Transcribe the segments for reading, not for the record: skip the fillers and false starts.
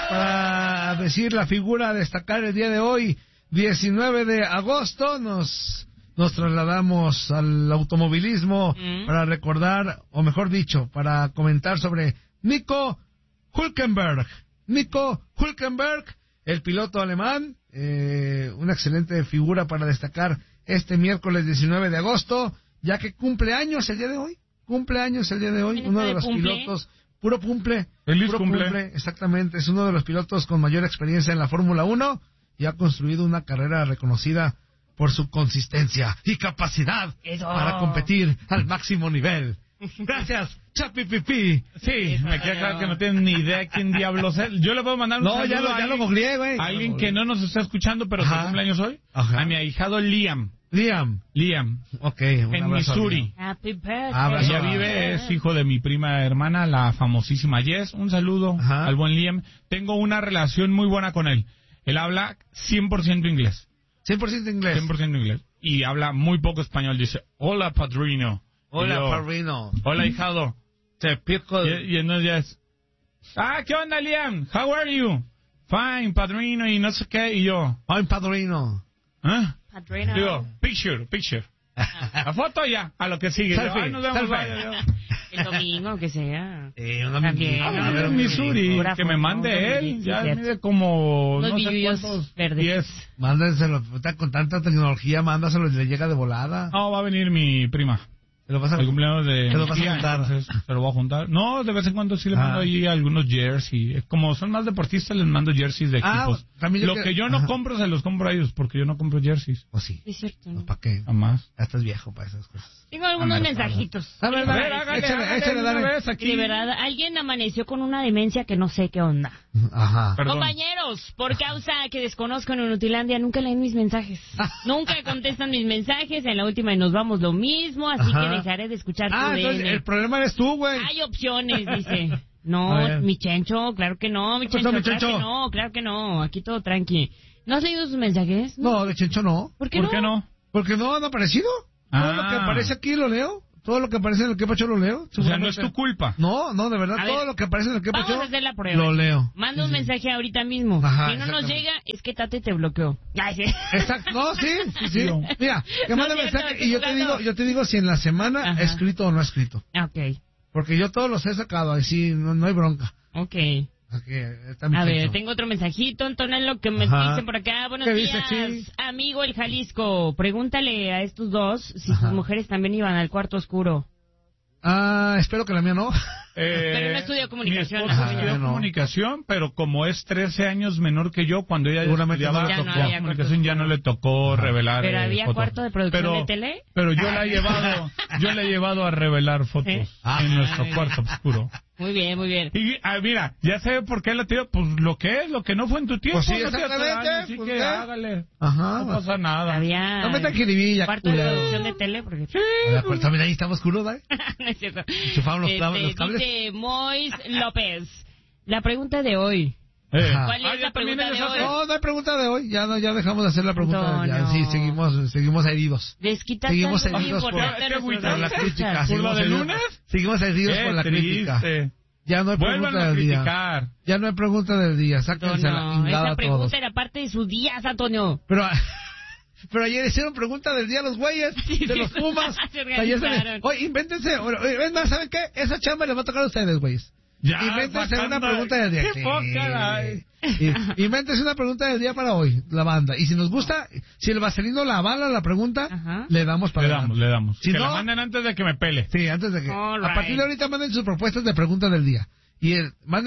para decir la figura a destacar el día de hoy, 19 de agosto, nos trasladamos al automovilismo para recordar, o mejor dicho, para comentar sobre Nico Hülkenberg. Nico Hülkenberg, el piloto alemán, una excelente figura para destacar este miércoles 19 de agosto, ya que cumple años el día de hoy. Uno de los pilotos, puro cumple. Feliz puro cumple. Exactamente, es uno de los pilotos con mayor experiencia en la Fórmula 1 y ha construido una carrera reconocida por su consistencia y capacidad para competir al máximo nivel. Gracias, Chapi Pipi. Sí, me queda claro que no tienen ni idea quién diablos es. Yo le puedo mandar un saludo ya lo googleé, güey. a alguien que no nos está escuchando, pero que cumple años hoy. Ajá. A mi ahijado Liam. Ok, En Missouri. Happy birthday. Ella vive, es hijo de mi prima hermana, la famosísima Jess. Un saludo al buen Liam. Tengo una relación muy buena con él. Él habla 100% inglés. 100% inglés. 100% inglés. Y habla muy poco español. Dice, hola, padrino. Hola, padrino. Hola, hijado. Te pico. Y entonces ya es, ¿qué onda, Liam? How are you? Fine, padrino, y no sé qué. Y yo, I'm padrino. ¿ah? Padrino. Digo, picture. La foto ya, a lo que sigue. Selfie, Ay, nos vemos, selfie. vaya. El domingo, que sea. Una También. A ver, en Missouri, Pura que me foto, mande él. sí, Ya cierto. mide como, Unos no sé vidrios cuántos, verdes. 10. Mándenselo, con tanta tecnología, mándaselo y le llega de volada. No, va a venir mi prima. ¿Te lo vas a El cumpleaños de ¿Te lo mi vas a tía, juntar? entonces se lo voy a juntar. No, de vez en cuando sí le mando ahí algunos jerseys. Como son más deportistas, les mando jerseys de equipos. también Lo que yo no compro, se los compro a ellos, porque yo no compro jerseys. ¿O sí? Es cierto. Pues, ¿para qué? Jamás. Ya estás viejo para esas cosas. Tengo algunos mensajitos. A ver, échale, una dale. vez aquí. De verdad, alguien amaneció con una demencia que no sé qué onda. Ajá. Perdón. Compañeros, por causa que desconozco en Inutilandia, nunca leen mis mensajes. Nunca contestan mis mensajes. En la última y nos vamos lo mismo, así Ajá. que dejaré de escuchar tu Entonces DN. el problema eres tú, güey. Hay opciones, dice. A No, ver. mi Chencho, claro que no, mi ¿Qué pasó, Chencho, mi claro Chencho? que no, claro que no. Aquí todo tranqui. ¿No has leído sus mensajes? No, de Chencho no. ¿Por qué ¿Por no? qué no? Porque no han aparecido. Todo lo que aparece aquí lo leo. Todo lo que aparece en el Que Pacho lo leo. O sea, no es tu culpa. No, de verdad, A todo ver, lo que aparece en el Que Vamos Pacho a hacer la prueba. lo leo. Manda un mensaje ahorita mismo. Ajá, Si no nos exactamente. llega, es que Tate te bloqueó. Ay, sí. Exacto, no, sí. Mira, que mande No es cierto, mensaje estoy y jugando. yo te digo si en la semana Ajá. he escrito o no he escrito. Ok, Porque yo todos los he sacado, así no hay bronca. ok. Aquí está mi A ver, Chencho. tengo otro mensajito, Antonello, que me Ajá. dicen por acá. Buenos ¿Qué dice, días, Chi? amigo el Jalisco. Pregúntale a estos dos si Ajá. sus mujeres también iban al cuarto oscuro. Espero que la mía no. Pero no estudió comunicación. Mi esposa Ajá, estudió no. comunicación, pero como es 13 años menor que yo, cuando ella Seguramente estudiaba no le tocó. Ya no había comunicación, cuarto ya no le tocó revelar Pero había fotos. cuarto de producción de tele. Pero yo la he llevado a revelar fotos en nuestro cuarto oscuro. Muy bien, muy bien. Y mira, ya sé por qué la tía, pues lo que no fue en tu tiempo. Pues sí, no te hace exactamente, daño, así pues, que ¿qué? hágale. Ajá. No pasa nada. Había No metan jiribilla, cuarto de culero. producción de tele, porque También ahí estaba oscuro, ¿verdad? no es cierto. Chupaban los cables. Dice Mois López. La pregunta de hoy. Ajá. ¿Cuál es la también pregunta de ellos hoy? No hay pregunta de hoy. Ya dejamos de hacer la pregunta. No, Ya, no. sí, seguimos heridos. Desquitas Seguimos algo muy heridos importante ¿Qué a nuestros agüita? Por la radioescuchas. crítica. ¿Por Seguimos lo de heridos- lunes? Seguimos heridos por la crítica. Triste. Ya no hay Vuelvan pregunta a del día. criticar. Ya no hay pregunta del día. Sáquense la Antonio, ingada esa a pregunta todos. era parte de sus días, Antonio. Pero ayer hicieron pregunta del día los güeyes de los Pumas. Se Ayer organizaron. Oye, invéntense. Es más, ¿saben qué? Esa chamba les va a tocar a ustedes, güeyes. Ya, Invéntense sacando- una pregunta del día. ¡Qué poca! Ay. Invéntense una pregunta del día para hoy, la banda. Y si nos gusta, si el vaselino la avala la pregunta, Ajá. le damos para adelante. Le damos. Si que no- la manden antes de que me pele. Sí, antes de que... All A partir de right. ahorita manden sus propuestas de preguntas del día. Y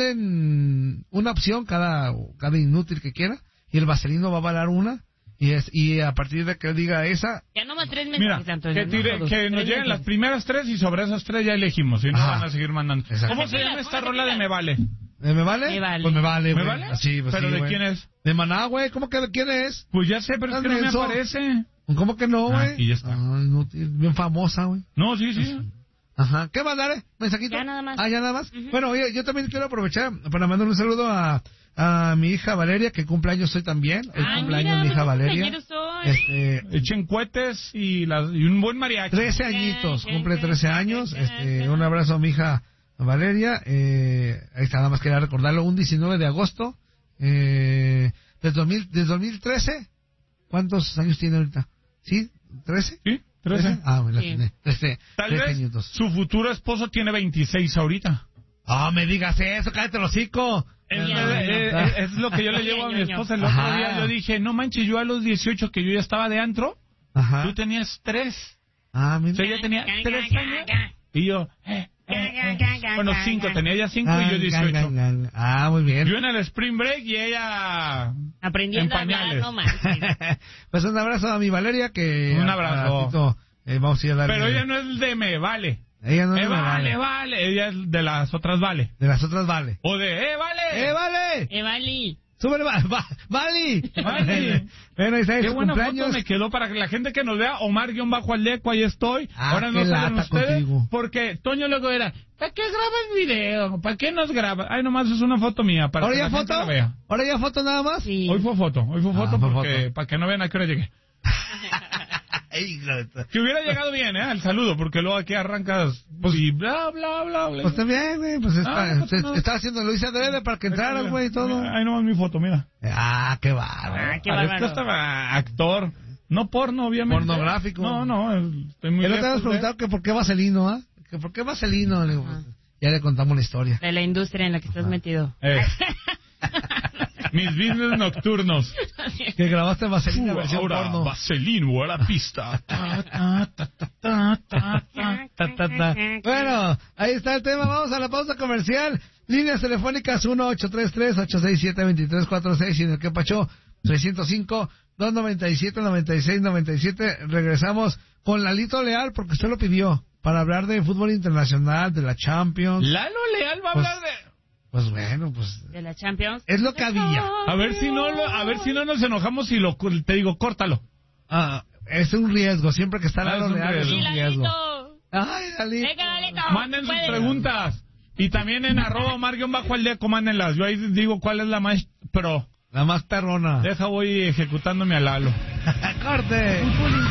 manden una opción cada inútil que quiera. Y el vaselino va a avalar una. Y a partir de que diga esa... Ya nomás 3 Mira, mensajes, Antonio. que nos lleguen las primeras 3 y sobre esas 3 ya elegimos. Si no, Ajá. van a seguir mandando. Exacto. ¿Cómo se llama esta rola de Me Vale? ¿Me vale? Me vale. Pues me vale, ¿Me güey. vale? Así, pues ¿Pero sí, de güey. quién es? De Maná, güey. ¿Cómo que de quién es? Pues ya sé, pero es que no me Menso. aparece. ¿Cómo que no, güey? Aquí ya está. Inútil, bien famosa, güey. No, sí. Ajá. ¿Qué más, Dare? ¿Mensajito? Ya nada más. Ya nada más. Bueno, oye, yo también quiero aprovechar para mandar un saludo a mi hija Valeria, que cumpleaños hoy también. El Ay, cumpleaños mira, de mi hija ¿qué Valeria. cumpleaños soy? Echen cohetes y un buen mariachi. 13 añitos, cumple 13 años. Un abrazo a mi hija Valeria. Ahí está, nada más quería recordarlo. Un 19 de agosto desde 2013. ¿Cuántos años tiene ahorita? ¿Sí? ¿13? Sí, 13. Ah, me la Sí. tiene. Tal vez su futuro esposo tiene 26 ahorita. Ah, me digas eso, cállate el hocico. Es lo que yo le llevo a mi esposa el otro día. Yo dije, no manches, yo a los 18 que yo ya estaba de antro, tú tenías 3. Ah, mira. O sea, ella tenía 3 años. Y yo, bueno, 5, tenía ella 5 y yo 18. Ah, muy bien. Yo en el Spring Break y ella aprendiendo en pañales. a hablar, no manches. Pues un abrazo a mi Valeria, que... Un abrazo. Vamos a ir a darle... Pero ella no es de me vale. Ella no Me es de vale. Ella es de las otras vale. De las otras vale. O de vale. Vale. Vali. Súbele, Vali. Bueno, Isaías, qué su buena cumpleaños. foto me quedó para que la gente que nos vea. Omar-Aldeco, ahí estoy. Ahora no salen ustedes. Contigo. Porque Toño luego era, ¿para qué grabas video? ¿Para qué nos grabas? Ay, nomás es una foto mía. Para ¿Ahora que ya la gente foto? la vea. ¿Ahora ya foto nada más? Sí. Hoy fue foto porque foto. para que no vean a qué hora llegué. Que hubiera llegado bien, el saludo, porque luego aquí arrancas y bla, bla, bla, bla. Pues también, güey, pues está haciendo, lo hice adrede para que entraras, güey, y todo. Ahí nomás mi foto, mira. Ah, qué bárbaro. Qué bárbaro. Esto estaba actor, no porno, obviamente. Pornográfico. No, estoy muy El otro te lejos has preguntado que por qué Vaselino, ¿ah? Que por qué Vaselino. Le digo, pues, ya le contamos la historia. De la industria en la que estás metido. Mis business nocturnos. Que grabaste Vaselina versión Ahora, porno. Vaselino a la pista. Bueno, ahí está el tema. Vamos a la pausa comercial. Líneas telefónicas 1-833-867-2346 y en el que pachó 305-297-9697. Regresamos con Lalito Leal porque usted lo pidió para hablar de fútbol internacional, de la Champions. Lalo Leal va a hablar de... Pues bueno, pues... De la Champions. Es lo que había. A ver si no nos enojamos y te digo, córtalo. Es un riesgo. Siempre que está Lalo Leal es un riesgo. Ay, Lalito. Venga, Lalito. Manden sus preguntas. Y también en @Omar-Aldeco, mándenlas. Yo ahí digo cuál es la más pro. La más perrona. Voy ejecutándome a Lalo. ¡Corte!